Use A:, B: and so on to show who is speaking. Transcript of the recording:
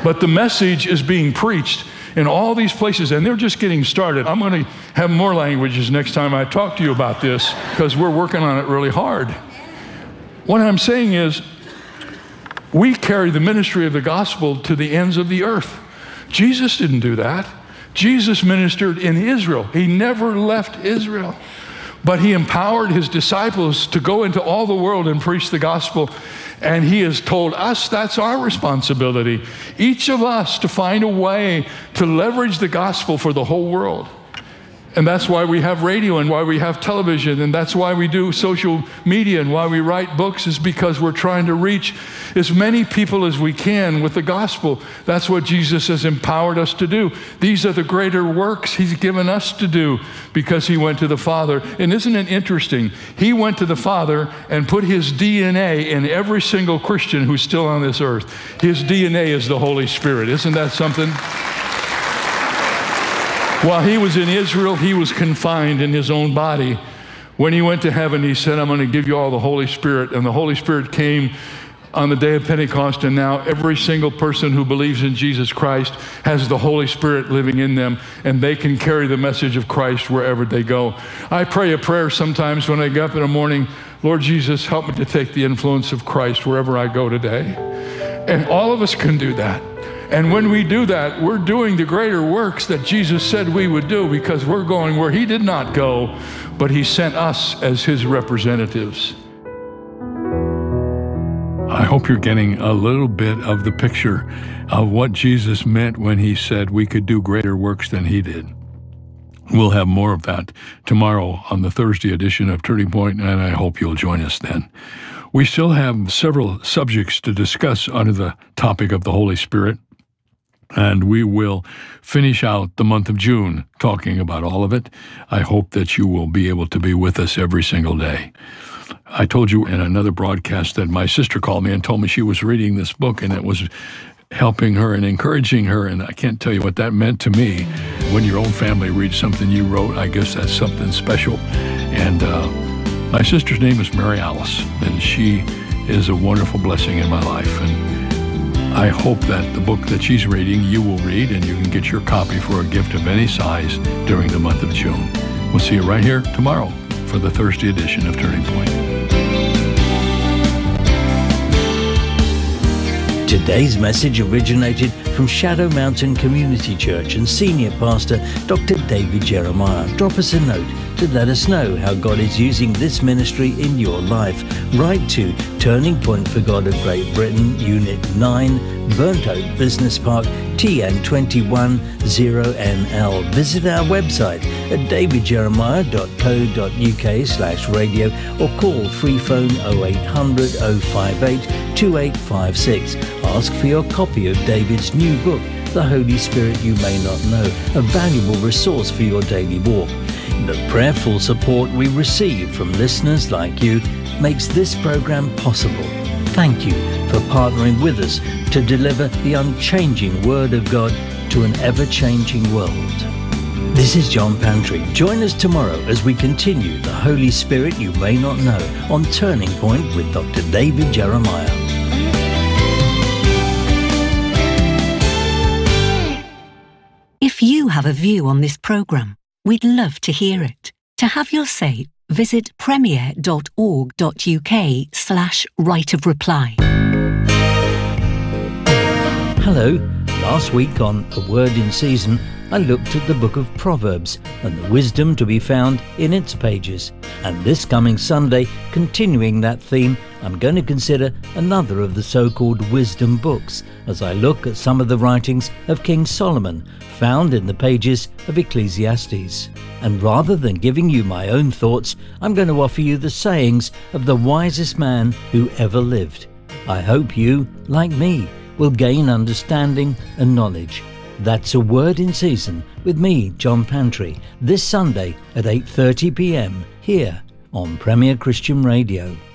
A: But the message is being preached in all these places, and they're just getting started. I'm going to have more languages next time I talk to you about this, because we're working on it really hard. What I'm saying is, we carry the ministry of the gospel to the ends of the earth. Jesus didn't do that. Jesus ministered in Israel. He never left Israel. But he empowered his disciples to go into all the world and preach the gospel. And he has told us that's our responsibility. Each of us to find a way to leverage the gospel for the whole world. And that's why we have radio and why we have television, and that's why we do social media and why we write books, is because we're trying to reach as many people as we can with the gospel. That's what Jesus has empowered us to do. These are the greater works he's given us to do because he went to the Father. And isn't it interesting? He went to the Father and put his DNA in every single Christian who's still on this earth. His DNA is the Holy Spirit. Isn't that something? While he was in Israel, he was confined in his own body. When he went to heaven, he said, I'm going to give you all the Holy Spirit. And the Holy Spirit came on the day of Pentecost, and now every single person who believes in Jesus Christ has the Holy Spirit living in them, and they can carry the message of Christ wherever they go. I pray a prayer sometimes when I get up in the morning, Lord Jesus, help me to take the influence of Christ wherever I go today. And all of us can do that. And when we do that, we're doing the greater works that Jesus said we would do, because we're going where he did not go, but he sent us as his representatives. I hope you're getting a little bit of the picture of what Jesus meant when he said we could do greater works than he did. We'll have more of that tomorrow on the Thursday edition of Turning Point, and I hope you'll join us then. We still have several subjects to discuss under the topic of the Holy Spirit. And we will finish out the month of June talking about all of it. I hope that you will be able to be with us every single day. I told you in another broadcast that my sister called me and told me she was reading this book and it was helping her and encouraging her, and I can't tell you what that meant to me. When your own family reads something you wrote, I guess that's something special. And my sister's name is Mary Alice, and she is a wonderful blessing in my life. And I hope that the book that she's reading, you will read, and you can get your copy for a gift of any size during the month of June. We'll see you right here tomorrow for the Thursday edition of Turning Point.
B: Today's message originated from Shadow Mountain Community Church and Senior Pastor Dr. David Jeremiah. Drop us a note to let us know how God is using this ministry in your life. Write to Turning Point for God of Great Britain, Unit 9, Burnt Oak Business Park, TN21 0NL. Visit our website at davidjeremiah.co.uk/radio or call free phone 0800 058 2856. Ask for your copy of David's new book, The Holy Spirit You May Not Know, a valuable resource for your daily walk. The prayerful support we receive from listeners like you makes this program possible. Thank you for partnering with us to deliver the unchanging Word of God to an ever-changing world. This is John Pantry. Join us tomorrow as we continue The Holy Spirit You May Not Know on Turning Point with Dr. David Jeremiah.
C: If you have a view on this program, we'd love to hear it. To have your say, visit premier.org.uk/right of reply.
B: Hello. Last week on A Word in Season, I looked at the book of Proverbs and the wisdom to be found in its pages. And this coming Sunday, continuing that theme, I'm going to consider another of the so-called wisdom books as I look at some of the writings of King Solomon found in the pages of Ecclesiastes. And rather than giving you my own thoughts, I'm going to offer you the sayings of the wisest man who ever lived. I hope you, like me, will gain understanding and knowledge. That's A Word in Season with me, John Pantry, this Sunday at 8:30 p.m. here on Premier Christian Radio.